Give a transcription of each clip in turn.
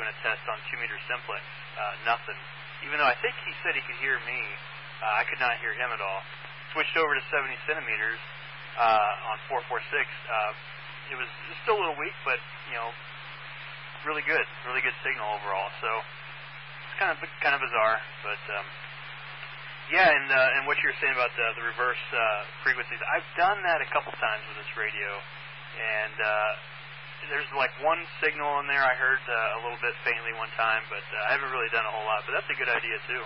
doing a test on 2-meter simplex. Nothing. Even though I think he said he could hear me, I could not hear him at all. Switched over to 70 centimeters on 446. It was still a little weak, but really good signal overall. So it's kind of bizarre, but yeah. And what you were saying about the reverse frequencies, I've done that a couple times with this radio, and there's like one signal in there I heard a little bit faintly one time, but I haven't really done a whole lot. But that's a good idea too.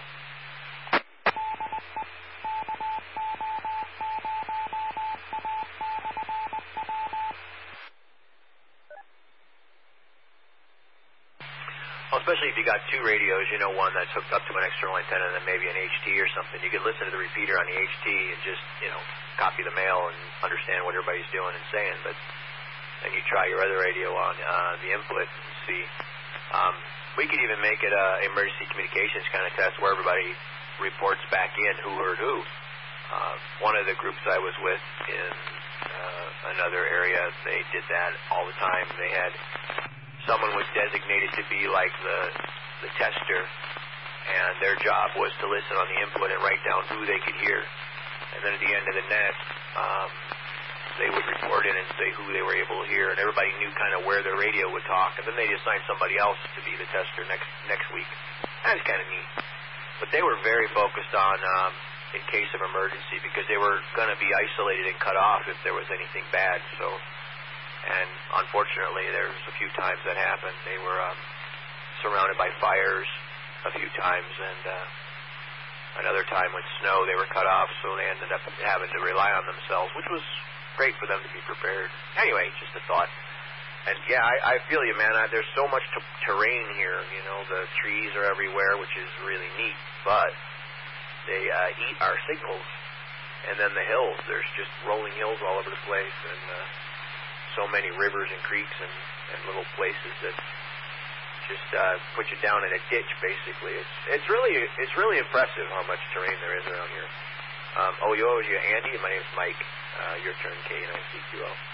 Well, especially if you got two radios, one that's hooked up to an external antenna and then maybe an HT or something. You could listen to the repeater on the HT and just, copy the mail and understand what everybody's doing and saying. But then you try your other radio on the input and see. We could even make it an emergency communications kind of test where everybody reports back in who heard who. One of the groups I was with in another area, they did that all the time. They had someone was designated to be like the tester, and their job was to listen on the input and write down who they could hear. And then at the end of the net, they would report in and say who they were able to hear, and everybody knew kind of where their radio would talk. And then they'd assign somebody else to be the tester next week. That was kind of neat. But they were very focused on in case of emergency, because they were going to be isolated and cut off if there was anything bad. And unfortunately, there was a few times that happened. They were surrounded by fires a few times, and another time with snow, they were cut off, so they ended up having to rely on themselves, which was great for them to be prepared. Anyway, just a thought. And yeah, I feel you, man. There's so much terrain here. The trees are everywhere, which is really neat, but they eat our signals. And then the hills, there's just rolling hills all over the place, and so many rivers and creeks and little places that just put you down in a ditch, basically. It's really impressive how much terrain there is around here. OYO is you, Andy, and my name's Mike. Your turn, K9CQL.